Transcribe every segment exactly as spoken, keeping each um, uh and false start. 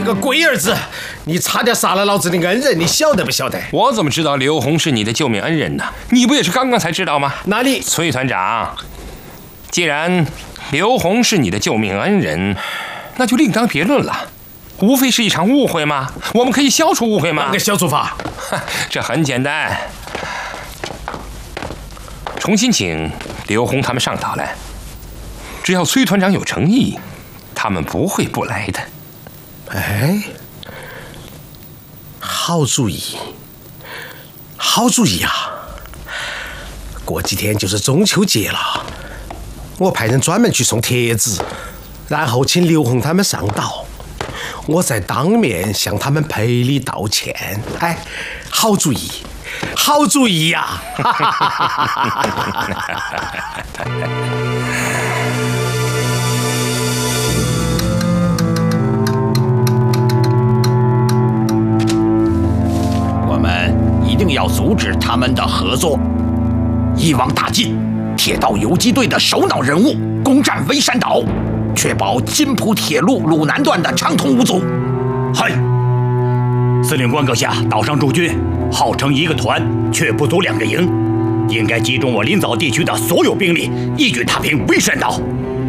个龟儿子，你差点杀了老子的恩人，你晓得不晓得？ 我怎么知道刘洪是你的救命恩人呢？你不也是刚刚才知道吗？ 哪里？ 崔团长，既然刘洪是你的救命恩人，那就另当别论了。无非是一场误会嘛，我们可以消除误会嘛。 那个消除法？ 这很简单，重新请刘洪他们上岛来。只要崔团长有诚意，他们不会不来的。 哎，好主意，好主意啊！过几天就是中秋节了，我派人专门去送帖子，然后请刘洪他们上岛，我再当面向他们赔礼道歉。哎，好主意，好主意呀！ 一定要阻止他们的合作，一网打尽铁道游击队的首脑人物，攻占微山岛，确保津浦铁路鲁南段的畅通无阻。 嗨，司令官阁下，岛上驻军号称一个团，却不足两个营，应该集中我临藻地区的所有兵力，一举踏平微山岛。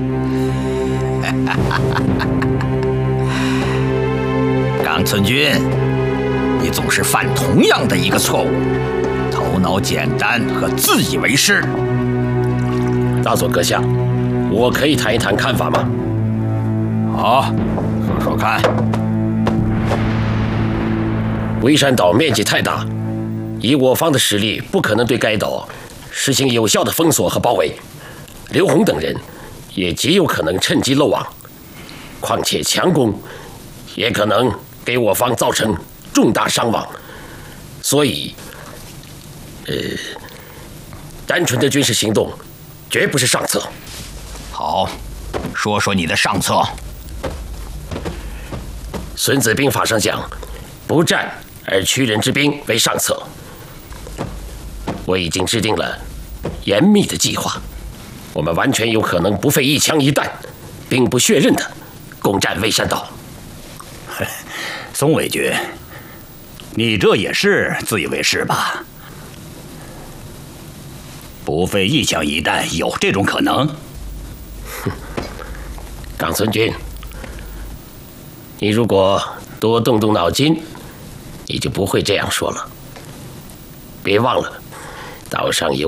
冈村君，你总是犯同样的一个错误，头脑简单和自以为是。 大佐阁下，我可以谈一谈看法吗？ 好，说说看。 微山岛面积太大，以我方的实力，不可能对该岛实行有效的封锁和包围。刘洪等人也极有可能趁机漏网，况且强攻也可能给我方造成重大伤亡，所以，呃，单纯的军事行动绝不是上策。 好，说说你的上策。 孙子兵法上讲，不战而屈人之兵为上策。我已经制定了严密的计划，我们完全有可能不费一枪一弹，兵不血刃的攻占微山岛。 松尾君，你这也是自以为是吧？不费一枪一弹，有这种可能？ 哼，冈村君，你如果多动动脑筋，你就不会这样说了。别忘了，岛上有